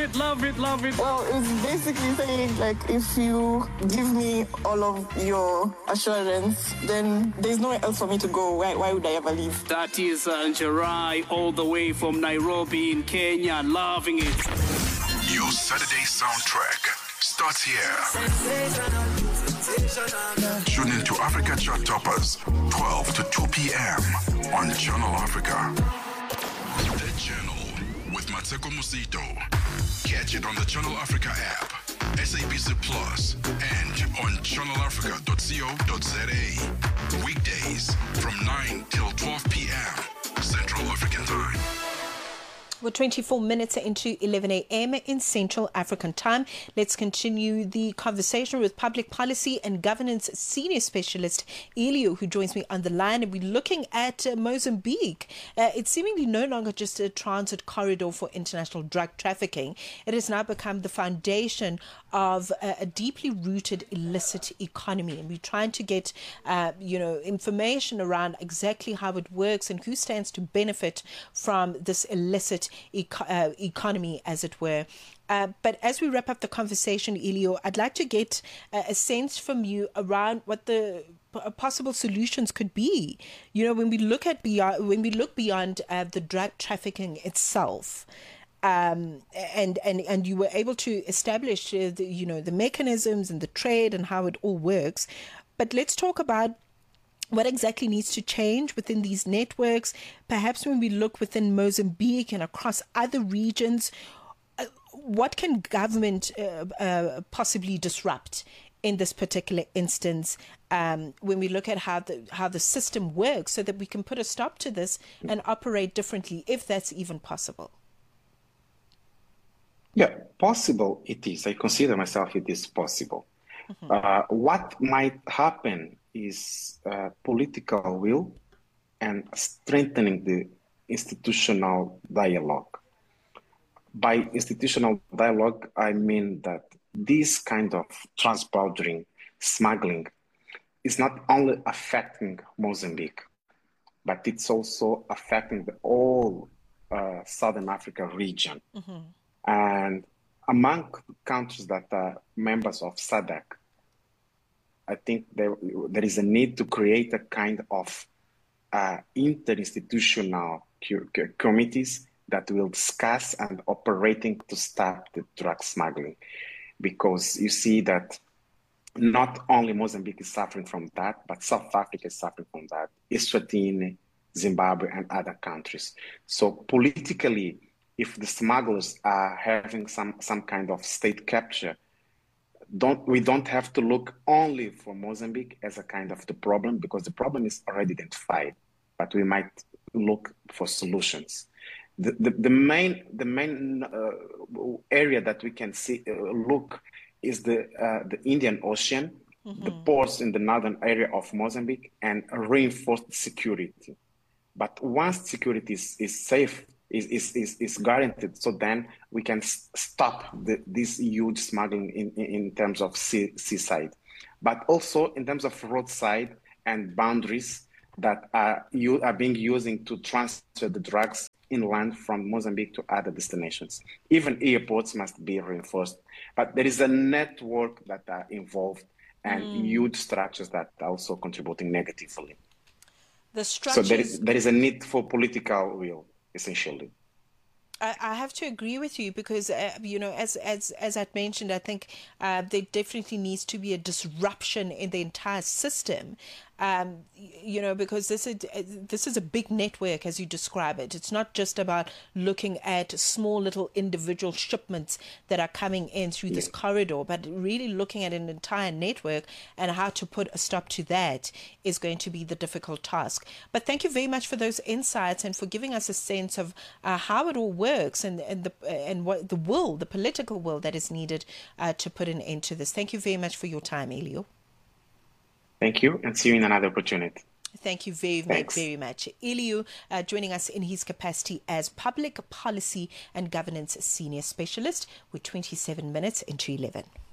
it, love it, love it. Well, it's basically saying, like, if you give me all of your assurance, then there's nowhere else for me to go. Why would I ever leave? That is Njerai, all the way from Nairobi in Kenya, loving it. Your Saturday soundtrack starts here. Tune into Africa Chart Toppers, 12 to 2 p.m. on Channel Africa. The Channel with Matseko Musito. Catch it on the Channel Africa app, SABC Plus, and on channelafrica.co.za. Weekdays from 9 till 12 p.m. Central African Time. We're 24 minutes into 11 a.m. in Central African Time. Let's continue the conversation with public policy and governance senior specialist Elio, who joins me on the line. And we're looking at Mozambique. It's seemingly no longer just a transit corridor for international drug trafficking. It has now become the foundation of a deeply rooted illicit economy. And we're trying to get, information around exactly how it works and who stands to benefit from this illicit economy, as it were. But as we wrap up the conversation, Elio, I'd like to get a sense from you around what the possible solutions could be. You know, when we look beyond the drug trafficking itself. And you were able to establish the mechanisms and the trade and how it all works. But let's talk about what exactly needs to change within these networks. Perhaps when we look within Mozambique and across other regions, what can government possibly disrupt in this particular instance when we look at how the system works, so that we can put a stop to this and operate differently, if that's even possible? Yeah, possible it is. I consider myself it is possible. Mm-hmm. What might happen is political will and strengthening the institutional dialogue. By institutional dialogue, I mean that this kind of transboundary smuggling is not only affecting Mozambique, but it's also affecting the whole Southern Africa region. Mm-hmm. And among countries that are members of SADC, I think there is a need to create a kind of interinstitutional committees that will discuss and operating to stop the drug smuggling. Because you see that not only Mozambique is suffering from that, but South Africa is suffering from that, Eswatini, Zimbabwe, and other countries. So politically, if the smugglers are having some kind of state capture, we don't have to look only for Mozambique as a kind of the problem, because the problem is already identified, but we might look for solutions. The main area that we can see look is the Indian Ocean, mm-hmm. the ports in the northern area of Mozambique, and reinforced security. But once security is safe, is guaranteed, so then we can stop this huge smuggling in terms of seaside, but also in terms of roadside and boundaries that are being used to transfer the drugs inland from Mozambique to other destinations. Even airports must be reinforced, but there is a network that are involved and huge structures that are also contributing negatively. So there is a need for political will, essentially. I have to agree with you because, as I'd mentioned, I think there definitely needs to be a disruption in the entire system. Because this is a big network, as you describe it. It's not just about looking at small little individual shipments that are coming in through this corridor, but really looking at an entire network, and how to put a stop to that is going to be the difficult task. But thank you very much for those insights and for giving us a sense of how it all works and what the political will that is needed to put an end to this. Thank you very much for your time, Elio. Thank you, and see you in another opportunity. Thank you very much. Elio joining us in his capacity as Public Policy and Governance Senior Specialist with 27 minutes into 11.